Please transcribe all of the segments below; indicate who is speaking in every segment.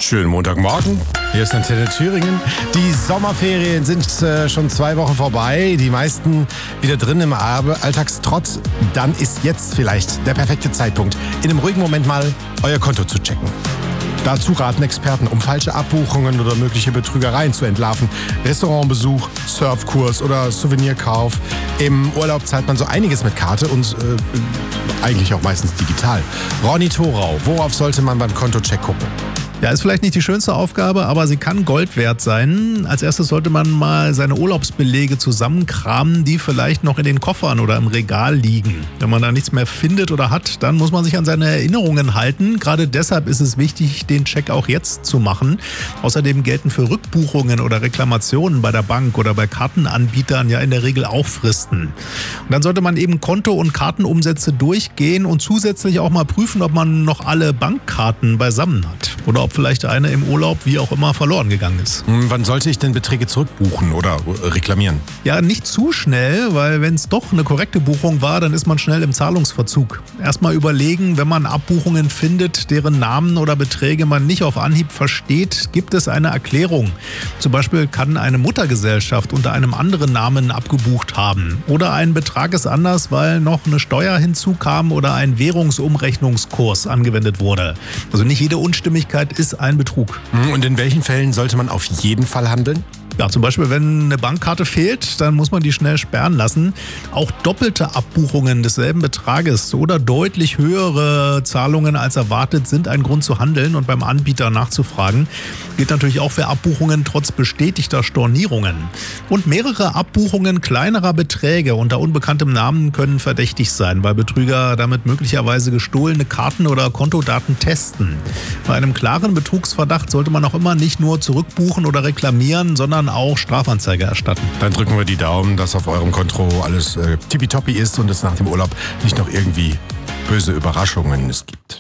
Speaker 1: Schönen Montagmorgen. Hier ist Antenne Thüringen. Die Sommerferien sind schon 2 Wochen vorbei. Die meisten wieder drin im Alltagstrott. Dann ist jetzt vielleicht der perfekte Zeitpunkt, in einem ruhigen Moment mal euer Konto zu checken. Dazu raten Experten, um falsche Abbuchungen oder mögliche Betrügereien zu entlarven. Restaurantbesuch, Surfkurs oder Souvenirkauf. Im Urlaub zahlt man so einiges mit Karte und eigentlich auch meistens digital. Ronny Thorau, worauf sollte man beim Kontocheck gucken?
Speaker 2: Ja, ist vielleicht nicht die schönste Aufgabe, aber sie kann Gold wert sein. Als erstes sollte man mal seine Urlaubsbelege zusammenkramen, die vielleicht noch in den Koffern oder im Regal liegen. Wenn man da nichts mehr findet oder hat, dann muss man sich an seine Erinnerungen halten. Gerade deshalb ist es wichtig, den Check auch jetzt zu machen. Außerdem gelten für Rückbuchungen oder Reklamationen bei der Bank oder bei Kartenanbietern ja in der Regel auch Fristen. Und dann sollte man eben Konto- und Kartenumsätze durchgehen und zusätzlich auch mal prüfen, ob man noch alle Bankkarten beisammen hat. Oder ob vielleicht eine im Urlaub, wie auch immer, verloren gegangen ist.
Speaker 1: Wann sollte ich denn Beträge zurückbuchen oder reklamieren?
Speaker 2: Ja, nicht zu schnell, weil wenn es doch eine korrekte Buchung war, dann ist man schnell im Zahlungsverzug. Erstmal überlegen, wenn man Abbuchungen findet, deren Namen oder Beträge man nicht auf Anhieb versteht, gibt es eine Erklärung. Zum Beispiel kann eine Muttergesellschaft unter einem anderen Namen abgebucht haben. Oder ein Betrag ist anders, weil noch eine Steuer hinzukam oder ein Währungsumrechnungskurs angewendet wurde. Also nicht jede Unstimmigkeit ist ein Betrug.
Speaker 1: Und in welchen Fällen sollte man auf jeden Fall handeln?
Speaker 2: Ja, zum Beispiel, wenn eine Bankkarte fehlt, dann muss man die schnell sperren lassen. Auch doppelte Abbuchungen desselben Betrages oder deutlich höhere Zahlungen als erwartet sind ein Grund zu handeln und beim Anbieter nachzufragen. Gilt natürlich auch für Abbuchungen trotz bestätigter Stornierungen. Und mehrere Abbuchungen kleinerer Beträge unter unbekanntem Namen können verdächtig sein, weil Betrüger damit möglicherweise gestohlene Karten oder Kontodaten testen. Bei einem klaren Betrugsverdacht sollte man auch immer nicht nur zurückbuchen oder reklamieren, sondern auch Strafanzeige erstatten.
Speaker 1: Dann drücken wir die Daumen, dass auf eurem Konto alles tippitoppi ist und es nach dem Urlaub nicht noch irgendwie böse Überraschungen es gibt.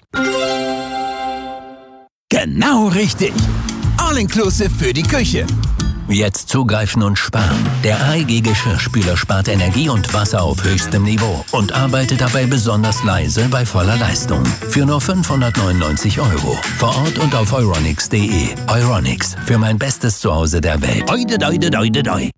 Speaker 3: Genau richtig. All-inclusive für die Küche. Jetzt zugreifen und sparen. Der AEG Geschirrspüler spart Energie und Wasser auf höchstem Niveau und arbeitet dabei besonders leise bei voller Leistung. Für nur 599 €. Vor Ort und auf euronics.de. Euronics, für mein bestes Zuhause der Welt. Oide, doide, doide, doi.